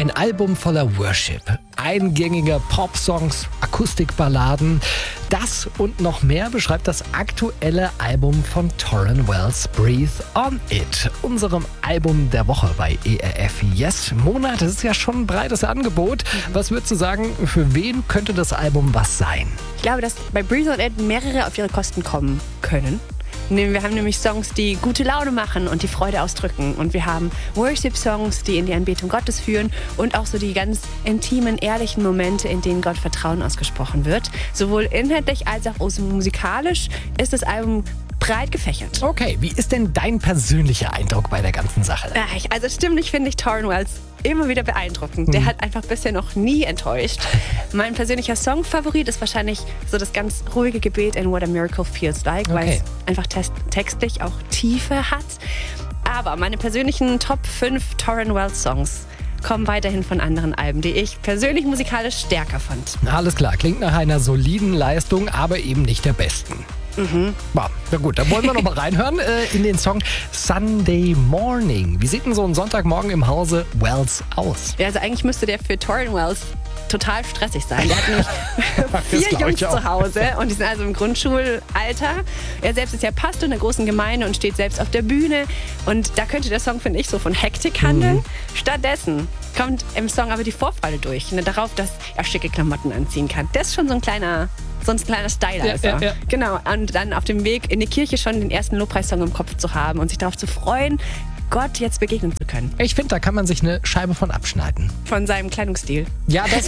Ein Album voller Worship, eingängiger Pop-Songs, Akustikballaden. Das und noch mehr beschreibt das aktuelle Album von Tauren Wells, Breathe on It, unserem Album der Woche bei ERF Yes Monat. Das ist ja schon ein breites Angebot. Was würdest du sagen, für wen könnte das Album was sein? Ich glaube, dass bei Breathe on It mehrere auf ihre Kosten kommen können. Wir haben nämlich Songs, die gute Laune machen und die Freude ausdrücken. Und wir haben Worship-Songs, die in die Anbetung Gottes führen. Und auch so die ganz intimen, ehrlichen Momente, in denen Gott Vertrauen ausgesprochen wird. Sowohl inhaltlich als auch musikalisch ist das Album breit gefächert. Okay, wie ist denn dein persönlicher Eindruck bei der ganzen Sache? Also stimmlich finde ich Tauren Wells immer wieder beeindruckend. Der hat einfach bisher noch nie enttäuscht. Mein persönlicher Songfavorit ist wahrscheinlich so das ganz ruhige Gebet in What a Miracle Feels Like, weil es einfach textlich auch Tiefe hat. Aber meine persönlichen Top 5 Tauren Wells Songs kommen weiterhin von anderen Alben, die ich persönlich musikalisch stärker fand. Alles klar, klingt nach einer soliden Leistung, aber eben nicht der besten. Na gut, dann wollen wir noch mal reinhören in den Song Sunday Morning. Wie sieht denn so ein Sonntagmorgen im Hause Wells aus? Ja, also eigentlich müsste der für Tauren Wells total stressig sein. Der hat nämlich 4 Jungs zu Hause und die sind also im Grundschulalter. Er selbst ist ja Pastor in einer großen Gemeinde und steht selbst auf der Bühne. Und da könnte der Song, finde ich, so von Hektik handeln. Stattdessen kommt im Song aber die Vorfreude durch. Darauf, dass er schicke Klamotten anziehen kann. Das ist schon so ein kleiner Stylizer. Ja. Genau. Und dann auf dem Weg in die Kirche schon den ersten Lobpreissong im Kopf zu haben und sich darauf zu freuen, Gott jetzt begegnen zu können. Ich finde, da kann man sich eine Scheibe von abschneiden. Von seinem Kleidungsstil. Ja, das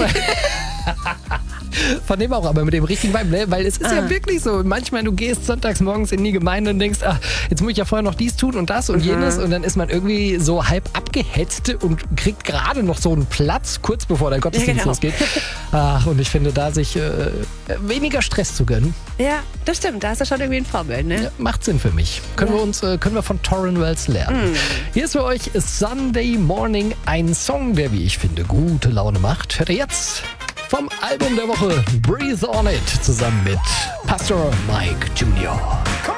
von dem auch, aber mit dem richtigen Vibe, ne? Weil es ist ja wirklich so, manchmal du gehst sonntags morgens in die Gemeinde und denkst, jetzt muss ich ja vorher noch dies tun und das und jenes und dann ist man irgendwie so halb abgehetzt und kriegt gerade noch so einen Platz, kurz bevor der Gottesdienst losgeht. Und ich finde, da sich weniger Stress zu gönnen. Ja, das stimmt, da hast du schon irgendwie ein Vorbild, ne? Ja, macht Sinn für mich. Können wir von Tauren Wells lernen. Hier ist für euch Sunday Morning, ein Song, der, wie ich finde, gute Laune macht. Hört ihr jetzt vom Album der Woche Breathe on It zusammen mit Pastor Mike Jr.